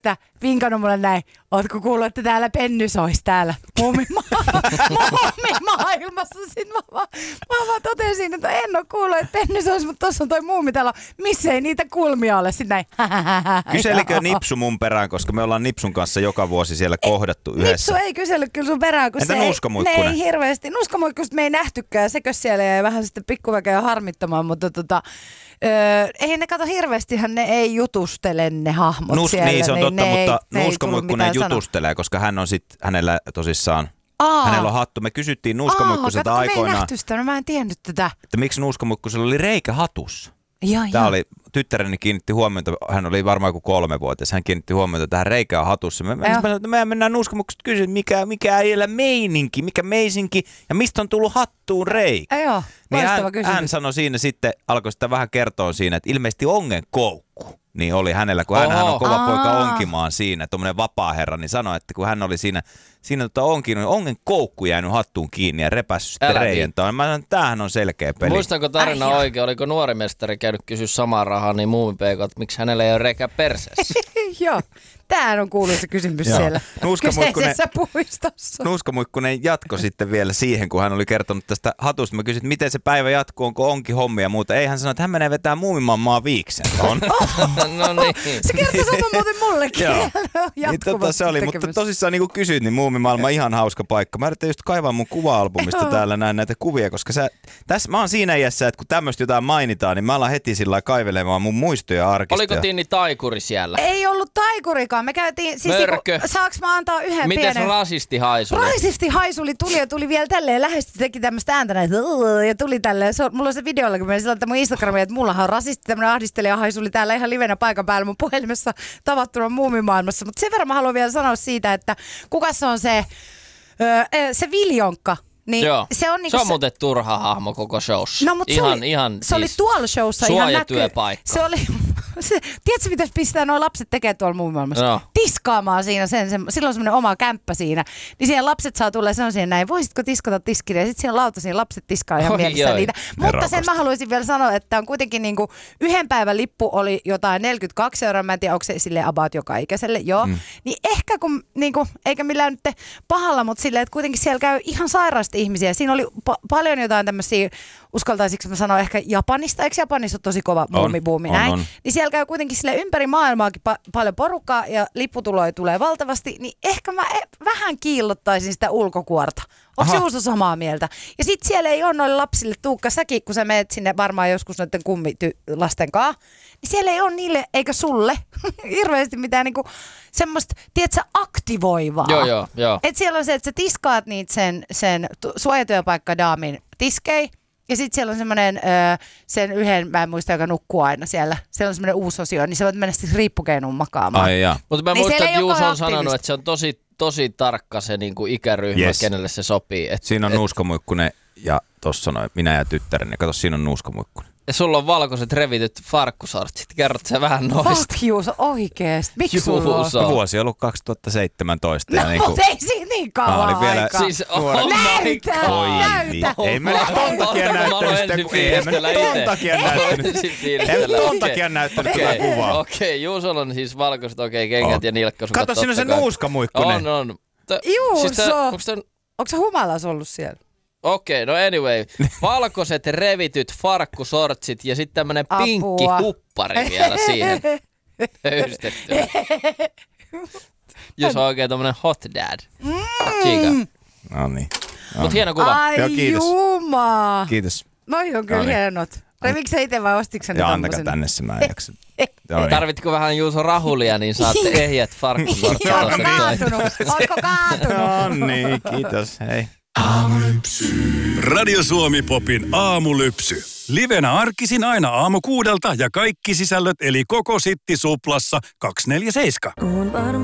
että vinkannut mulle näin, ootko kuullut, että täällä Penny sois täällä muumimaailmassa. Sitten mä vaan totesin, että en ole kuullut, että Penny sois, mutta tossa on toi muumitalo, missä ei niitä kulmia ole. Sitten näin. Kyselikö Nipsu mun perään, koska me ollaan Nipsun kanssa joka vuosi siellä kohdattu yhdessä? Nipsu ei kysellyt kyllä sun perään, kun entä Nuuskamuikkunen? Ne ei hirveästi. Nuuskamuikkusta me ei nähtykään, sekö siellä jäi vähän sitten pikkuväkeä harmittamaan, mutta ei ne kato hirveästihan, ne ei jutustele ne hahmot siellä. Niin se on totta, mutta Nuuskamuikkunen jutustelee, koska hän on sitten hänellä tosissaan, hänellä on hattu. Me kysyttiin Nuuskamuikkuselta aikoinaan. Me ei nähty sitä, no mä en tiennyt tätä. Että miksi Nuuskamuikkusella oli reikä hatussa? Tämä oli, tyttäreni kiinnitti huomiota, hän oli varmaan joku 3-vuotias, hän kiinnitti huomiota tähän reikään hatussa. Me mennään Nuuskamuikkuselta kysyä, mikä äijällä meininki, mikä meisinki ja mistä on tullut hattuun reikä. Joo, loistava kysymys. Hän sanoi siinä sitten, alkoi sitä vähän kertoa siinä, että ilmeisesti ongenkoukku. Niin oli hänellä, kun hän on kova poika onkimaan siinä, tommonen vapaaherra, niin sanoi, että kun hän oli siinä ongen koukku jäänyt hattuun kiinni ja repässyt sitten reijentoon. Mä sanoin, että tämähän on selkeä peli. Muistanko tarina oikein, oliko nuori mestari käynyt kysyä samaa rahaa, niin Muumipeikko, että miksi hänellä ei ole reikä perseessä? Joo, tämähän on kuuluisa kysymys siellä kyseisessä puistossa. Nuuskamuikkunen jatkoi sitten vielä siihen, kun hän oli kertonut tästä hatusta. Mä kysyin, että miten se päivä jatkuu, onko onkin hommia ja muuta. Ei, hän sanoi, että hän menee vetää Muumimammaa viiksen. No niin. Se kertoi sama muuten mullekin. Niin, se oli, mutta tosissaan niin kuin kysyit, niin Muumimaailma ihan hauska paikka. Mä yritän just kaivaa mun kuva-albumista täällä näitä kuvia, koska mä oon siinä iässä, että kun tämmöistä jotain mainitaan, niin mä alan heti sillä kaivelemaan mun muistoja arkistoja. Oliko Tinni taikuri siellä? Ei ollut taikurikaan. Me käytiin, siis saaks mä antaa yhden mites pienen... rasistihaisuli? Rasistihaisuli tuli vielä tälleen lähestyä, teki tämmöistä ääntä näin, ja tuli tälleen. Mulla on se videolla, kun mä silloin mun Instagramiin, että mullahan on rasisti tämmönen ahdistelijahaisuli täällä ihan livenä paikan päällä mun puhelimessa tavattuna Muumimaailmassa. Mutta sen verran mä haluan vielä sanoa siitä, että kuka se on se Viljonkka. Niin joo, se on muuten turha hahmo koko showssa. No, mutta se oli tuolla showssa ihan suojatyöpaikka. Se oli, tiedätkö mitä pistää nuo lapset tekee tuolla Muumimaailmassa? No. Tiskaamaan siinä, silloin on semmoinen oma kämppä siinä. Niin siihen lapset saa tulla sanoa näin, voisitko tiskata tiskille? Ja sitten siinä lautasiin lapset tiskaa ihan mielessä niitä. Mutta sen mä haluaisin vielä sanoa, että on kuitenkin niinku yhden päivän lippu oli jotain 42 €, mä en tiedä, onko se silleen about joka ikäiselle, joo. Niin ehkä kun, niinku, eikä millään nyt pahalla, mutta silleen, että kuitenkin siellä käy ihan sairaasti ihmisiä. Siinä oli paljon jotain tämmöisiä, uskaltaisiksi mä sanoa ehkä Japanista, eikö Japanissa ole tosi kova muumibuumi näin? On. Niin siellä käy kuitenkin sille ympäri maailmaakin paljon porukkaa ja lipputuloja tulee valtavasti, niin ehkä mä vähän kiillottaisin sitä ulkokuorta. Onko Juuso samaa mieltä? Ja sit siellä ei ole noille lapsille, Tuukka säkin, kun sä menet sinne varmaan joskus noiden kummilasten kanssa, niin siellä ei ole niille, eikä sulle, hirveästi mitään niinku semmoista, tiedätkö, aktivoivaa. Joo. Et siellä on se, että sä tiskaat niitä sen suojatyöpaikka-daamin tiskei, ja sitten siellä on semmoinen, sen yhden, mä en muista, joka nukkuu aina siellä. Siellä on semmoinen uusi osio, niin sä voit mennä sitten riippukeinuun makaamaan. Ai jaa. Mutta mä muistan, että Juuso on sanonut, että se on tosi tarkka se niinku ikäryhmä, kenelle se sopii. Siinä on Nuuskamuikkunen ja tossa noin minä ja tyttäreni. Kato, siinä on Nuuskamuikkunen. Ja sulla on valkoiset revityt farkkusortsit. Kerrot sä vähän noista. Fuck Juuso, oikeesti. Miksi sulla on? Vuosi on ollut 2017. No, mutta ei siinä niin kauan aikaa. Siis, näytä. Ei mä ton takia näyttänyt sitä, kun ei mä ton takia näyttänyt tätä kuvaa. Okei, Juusolla on siis valkoiset kengät ja nilkkasukat. Kato, siinä on se Nuuskamuikkunen. On. Juuso, onko sä humalas ollut siellä? Okei, no anyway. Valkoiset revityt farkkusortsit ja sitten tämmönen pinkki huppari vielä siihen höystettynä. Jos on oikein tommonen hot dad. Chica. No niin. Mut hieno kuva. Ai jumaa. Kiitos. Noi on kyllä hienot. Revikö sä ite vai ostitko sä ne tommosen? Joo, antakaa tänne se, mä en jaksa. Tarvitko vähän Juuso rahulia, niin saatte ehjät farkkusortsit. Ootko kaatunut? Ootko kaatunut? No niin, kiitos. Hei. Aamulypsy. Radio Suomi Popin aamulypsy. Livenä arkisin aina aamu 6 ja kaikki sisällöt eli koko Sitti Suplassa 247.